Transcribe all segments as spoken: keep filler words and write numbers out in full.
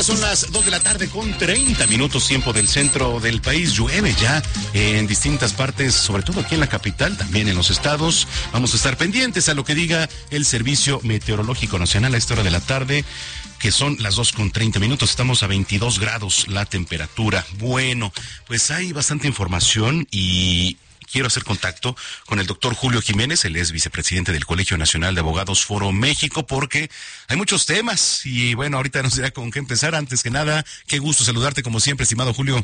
Son las dos de la tarde con treinta minutos tiempo del centro del país. Llueve ya en distintas partes, sobre todo aquí en la capital, también en los estados. Vamos a estar pendientes a lo que diga el Servicio Meteorológico Nacional a esta hora de la tarde, que son las dos con treinta minutos. Estamos a veintidós grados la temperatura. Bueno, pues hay bastante información y quiero hacer contacto con el doctor Julio Jiménez, él es vicepresidente del Colegio Nacional de Abogados Foro México, porque hay muchos temas y bueno, ahorita nos dirá con qué empezar. Antes que nada, qué gusto saludarte como siempre, estimado Julio.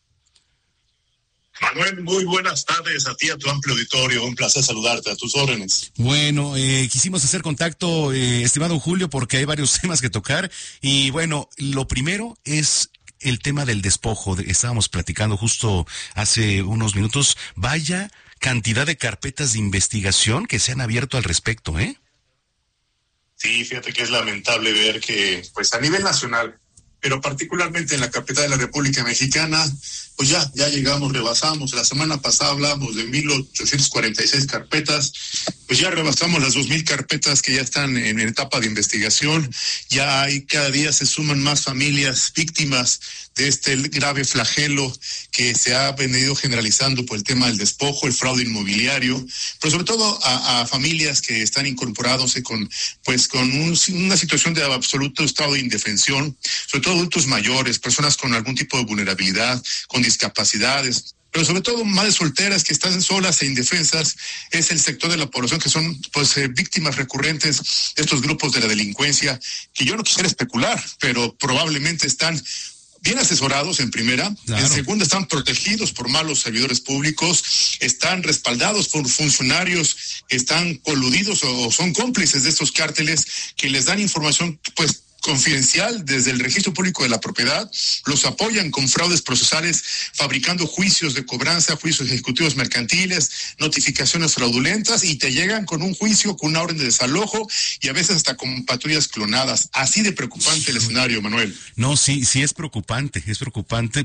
Manuel, muy buenas tardes a ti, a tu amplio auditorio, un placer saludarte, a tus órdenes. Bueno, eh, quisimos hacer contacto, eh, estimado Julio, porque hay varios temas que tocar y bueno, lo primero es el tema del despojo. Estábamos platicando justo hace unos minutos. Vaya cantidad de carpetas de investigación que se han abierto al respecto, ¿eh? Sí, fíjate que es lamentable ver que, pues a nivel nacional, pero particularmente en la capital de la República Mexicana, pues ya, ya llegamos, rebasamos. La semana pasada hablamos de mil ochocientas cuarenta y seis carpetas, pues ya rebasamos las dos mil carpetas que ya están en, en etapa de investigación. Ya hay, cada día se suman más familias víctimas de este grave flagelo que se ha venido generalizando por el tema del despojo, el fraude inmobiliario, pero sobre todo a, a familias que están incorporándose con, pues, con un, una situación de absoluto estado de indefensión, sobre todo adultos mayores, personas con algún tipo de vulnerabilidad, con discapacidades, pero sobre todo madres solteras que están solas e indefensas. Es el sector de la población que son, pues, eh, víctimas recurrentes de estos grupos de la delincuencia, que yo no quisiera especular, pero probablemente están bien asesorados en primera, claro. En segunda están protegidos por malos servidores públicos, están respaldados por funcionarios que están coludidos o son cómplices de estos cárteles que les dan información, pues, confidencial desde el registro público de la propiedad, los apoyan con fraudes procesales, fabricando juicios de cobranza, juicios ejecutivos mercantiles, notificaciones fraudulentas, y te llegan con un juicio, con una orden de desalojo y a veces hasta con patrullas clonadas. Así de preocupante el escenario, Manuel. No, sí, sí es preocupante, es preocupante.